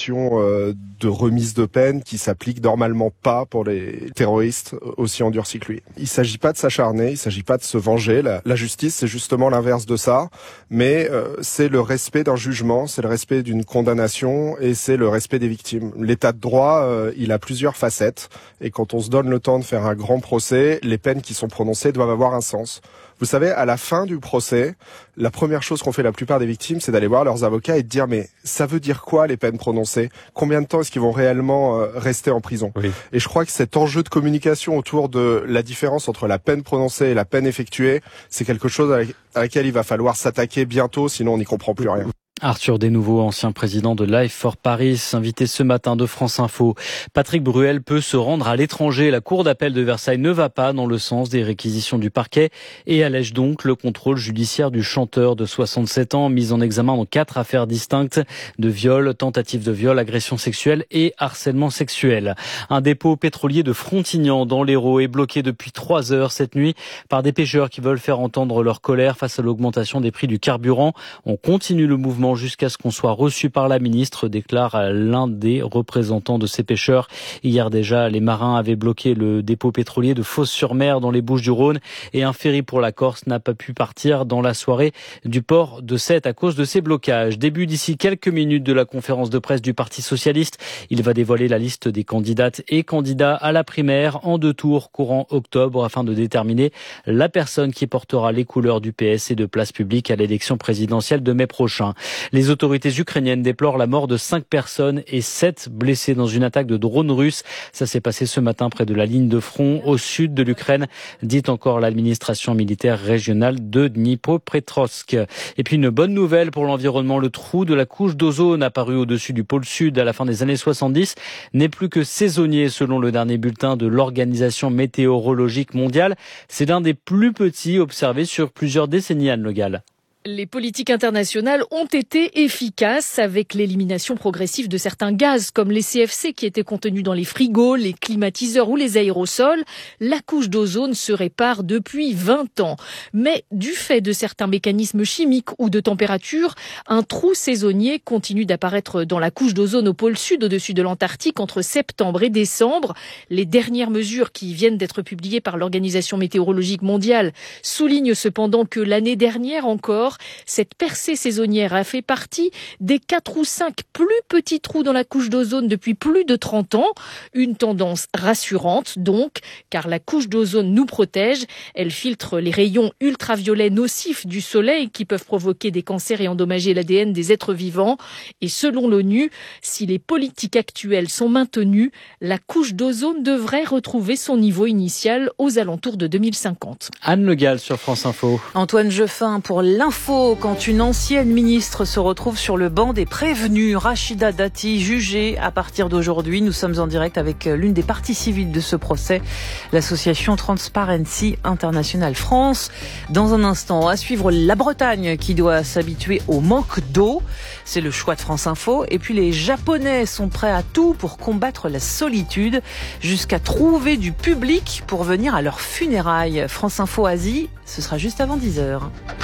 conditions de remise de peine qui s'appliquent normalement pas pour les terroristes aussi endurcis que lui. Il s'agit pas de s'acharner, il s'agit pas de se venger. La justice, c'est justement l'inverse de ça, mais c'est le respect d'un jugement, c'est le respect d'une condamnation et c'est le respect des victimes. L'état de droit, il a plusieurs facettes et quand on se donne le temps de faire un grand procès, les peines qui sont prononcées doivent avoir un sens. Vous savez, à la fin du procès, la première chose qu'ont fait la plupart des victimes, c'est d'aller voir leurs avocats et de dire mais ça veut dire quoi les peines prononcées ? Combien de temps est-ce qu'ils vont réellement rester en prison ? Oui. Et je crois que cet enjeu de communication autour de la différence entre la peine prononcée et la peine effectuée, c'est quelque chose à laquelle il va falloir s'attaquer bientôt, sinon on n'y comprend plus rien. Arthur Desnouveau, ancien président de Life for Paris, invité ce matin de France Info. Patrick Bruel peut se rendre à l'étranger. La cour d'appel de Versailles ne va pas dans le sens des réquisitions du parquet et allège donc le contrôle judiciaire du chanteur de 67 ans, mis en examen dans 4 affaires distinctes de viol, tentative de viol, agression sexuelle et harcèlement sexuel. Un dépôt pétrolier de Frontignan dans l'Hérault est bloqué depuis 3 heures cette nuit par des pêcheurs qui veulent faire entendre leur colère face à l'augmentation des prix du carburant. On continue le mouvement jusqu'à ce qu'on soit reçu par la ministre, déclare l'un des représentants de ces pêcheurs. Hier déjà, les marins avaient bloqué le dépôt pétrolier de Fos-sur-Mer dans les Bouches-du-Rhône et un ferry pour la Corse n'a pas pu partir dans la soirée du port de Sète à cause de ces blocages. Début d'ici quelques minutes de la conférence de presse du Parti socialiste. Il va dévoiler la liste des candidates et candidats à la primaire en 2 tours courant octobre afin de déterminer la personne qui portera les couleurs du PS et de Place Publique à l'élection présidentielle de mai prochain. Les autorités ukrainiennes déplorent la mort de 5 personnes et 7 blessés dans une attaque de drone russe. Ça s'est passé ce matin près de la ligne de front au sud de l'Ukraine, dit encore l'administration militaire régionale de Dnipropetrovsk. Et puis une bonne nouvelle pour l'environnement, le trou de la couche d'ozone apparu au-dessus du pôle sud à la fin des années 70 n'est plus que saisonnier selon le dernier bulletin de l'Organisation météorologique mondiale. C'est l'un des plus petits observés sur plusieurs décennies, Anne Le Gall. Les politiques internationales ont été efficaces avec l'élimination progressive de certains gaz comme les CFC qui étaient contenus dans les frigos, les climatiseurs ou les aérosols. La couche d'ozone se répare depuis 20 ans. Mais du fait de certains mécanismes chimiques ou de température, un trou saisonnier continue d'apparaître dans la couche d'ozone au pôle sud au-dessus de l'Antarctique entre septembre et décembre. Les dernières mesures qui viennent d'être publiées par l'Organisation météorologique mondiale soulignent cependant que l'année dernière encore, cette percée saisonnière a fait partie des 4 ou 5 plus petits trous dans la couche d'ozone depuis plus de 30 ans. Une tendance rassurante donc, car la couche d'ozone nous protège. Elle filtre les rayons ultraviolets nocifs du soleil qui peuvent provoquer des cancers et endommager l'ADN des êtres vivants. Et selon l'ONU, si les politiques actuelles sont maintenues, la couche d'ozone devrait retrouver son niveau initial aux alentours de 2050. Anne Le Gall sur France Info. Antoine Jeffin pour l'info. Quand une ancienne ministre se retrouve sur le banc des prévenus, Rachida Dati jugée à partir d'aujourd'hui. Nous sommes en direct avec l'une des parties civiles de ce procès, l'association Transparency International France. Dans un instant, à suivre la Bretagne qui doit s'habituer au manque d'eau. C'est le choix de France Info. Et puis les Japonais sont prêts à tout pour combattre la solitude, jusqu'à trouver du public pour venir à leurs funérailles. France Info Asie, ce sera juste avant 10h.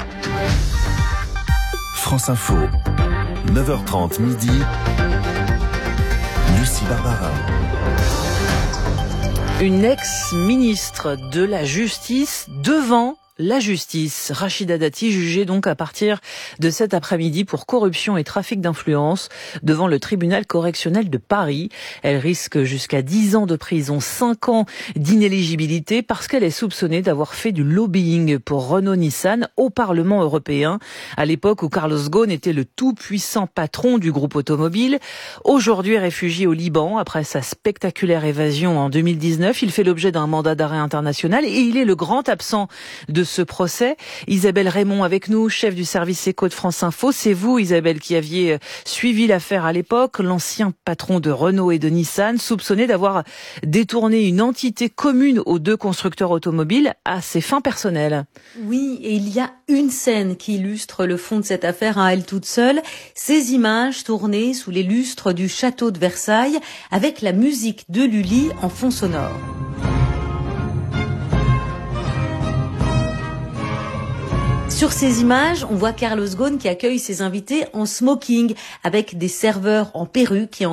France Info, 9h30 midi, Lucie Barbara. Une ex-ministre de la Justice devant la justice. Rachida Dati jugée donc à partir de cet après-midi pour corruption et trafic d'influence devant le tribunal correctionnel de Paris. Elle risque jusqu'à 10 ans de prison, 5 ans d'inéligibilité parce qu'elle est soupçonnée d'avoir fait du lobbying pour Renault-Nissan au Parlement européen à l'époque où Carlos Ghosn était le tout-puissant patron du groupe automobile. Aujourd'hui réfugié au Liban après sa spectaculaire évasion en 2019, il fait l'objet d'un mandat d'arrêt international et il est le grand absent de ce procès. Isabelle Raymond avec nous, chef du service éco de France Info. C'est vous, Isabelle, qui aviez suivi l'affaire à l'époque. L'ancien patron de Renault et de Nissan, soupçonné d'avoir détourné une entité commune aux 2 constructeurs automobiles à ses fins personnelles. Oui, et il y a une scène qui illustre le fond de cette affaire à elle toute seule. Ces images tournées sous les lustres du château de Versailles avec la musique de Lully en fond sonore. Sur ces images, on voit Carlos Ghosn qui accueille ses invités en smoking avec des serveurs en perruque qui